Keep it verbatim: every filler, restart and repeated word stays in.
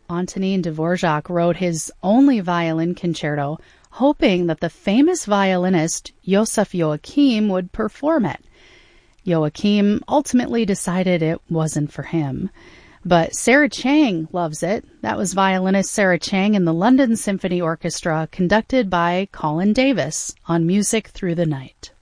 Antonin Dvorak wrote his only violin concerto, hoping that the famous violinist Joseph Joachim would perform it. Joachim ultimately decided it wasn't for him. But Sarah Chang loves it. That was violinist Sarah Chang in the London Symphony Orchestra, conducted by Colin Davis on Music Through the Night.